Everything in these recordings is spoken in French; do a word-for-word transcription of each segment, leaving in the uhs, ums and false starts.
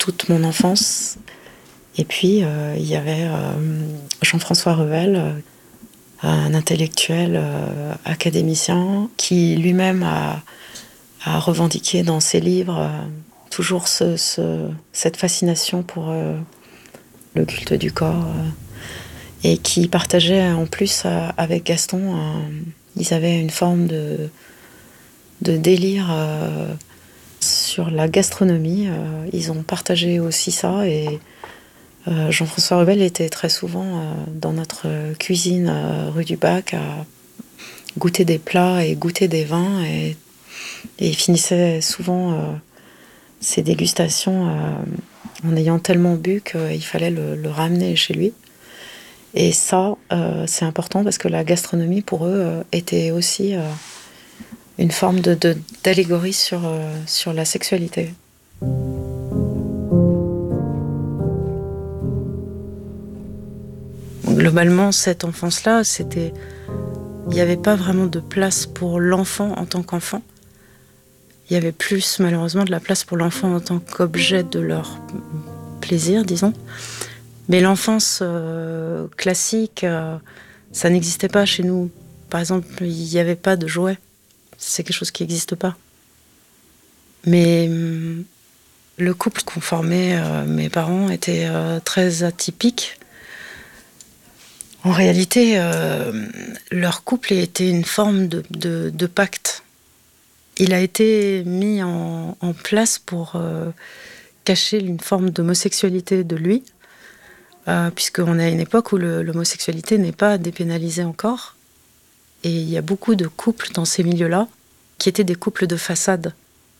toute mon enfance. Et puis, euh, il y avait euh, Jean-François Revel, euh, un intellectuel euh, académicien, qui lui-même a, a revendiqué dans ses livres euh, toujours ce, ce, cette fascination pour euh, le culte du corps, euh, et qui partageait en plus euh, avec Gaston, euh, ils avaient une forme de, de délire euh, sur la gastronomie. Euh, ils ont partagé aussi ça, et euh, Jean-François Revel était très souvent euh, dans notre cuisine euh, rue du Bac à goûter des plats et goûter des vins, et, et il finissait souvent euh, ses dégustations euh, en ayant tellement bu qu'il fallait le, le ramener chez lui. Et ça, euh, c'est important parce que la gastronomie, pour eux, euh, était aussi euh, une forme de, de, d'allégorie sur, euh, sur la sexualité. Globalement, cette enfance-là, c'était... il n'y avait pas vraiment de place pour l'enfant en tant qu'enfant. Il y avait plus, malheureusement, de la place pour l'enfant en tant qu'objet de leur plaisir, disons. Mais l'enfance euh, classique, euh, ça n'existait pas chez nous. Par exemple, il n'y avait pas de jouets. C'est quelque chose qui n'existe pas. Mais hum, le couple qu'ont formé euh, mes parents était euh, très atypique. En réalité, euh, leur couple était une forme de, de, de pacte. Il a été mis en, en place pour euh, cacher une forme d'homosexualité de lui. Euh, puisqu'on est à une époque où le, l'homosexualité n'est pas dépénalisée encore. Et il y a beaucoup de couples dans ces milieux-là qui étaient des couples de façade.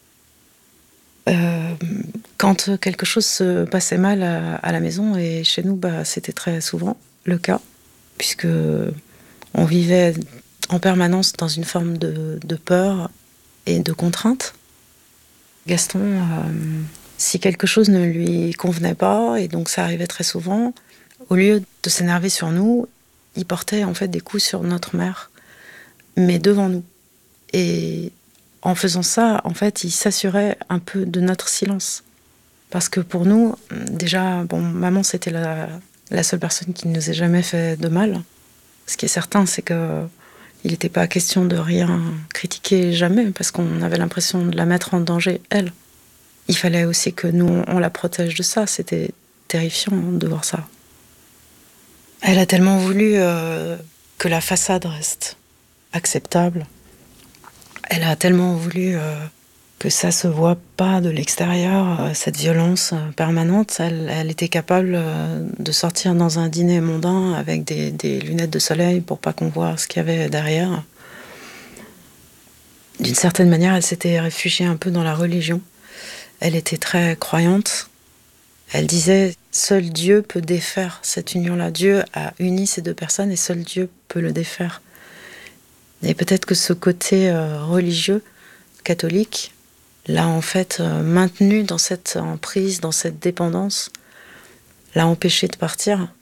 Euh, quand quelque chose se passait mal à, à la maison, et chez nous, bah, c'était très souvent le cas, puisque on vivait en permanence dans une forme de, de peur et de contrainte. Gaston... Euh, si quelque chose ne lui convenait pas, et donc ça arrivait très souvent, au lieu de s'énerver sur nous, il portait en fait des coups sur notre mère, mais devant nous. Et en faisant ça, en fait, il s'assurait un peu de notre silence. Parce que pour nous, déjà, bon, maman, c'était la, la seule personne qui ne nous ait jamais fait de mal. Ce qui est certain, c'est que il n'était pas question de rien critiquer jamais, parce qu'on avait l'impression de la mettre en danger, elle. Il fallait aussi que nous, on la protège de ça. C'était terrifiant de voir ça. Elle a tellement voulu euh, que la façade reste acceptable. Elle a tellement voulu euh, que ça se voit pas de l'extérieur, euh, cette violence euh, permanente. Elle, elle était capable euh, de sortir dans un dîner mondain avec des, des lunettes de soleil pour pas qu'on voit ce qu'il y avait derrière. D'une certaine manière, elle s'était réfugiée un peu dans la religion. Elle était très croyante. Elle disait, seul Dieu peut défaire cette union-là. Dieu a uni ces deux personnes et seul Dieu peut le défaire. Et peut-être que ce côté euh, religieux, catholique, l'a en fait euh, maintenu dans cette emprise, dans cette dépendance, l'a empêché de partir.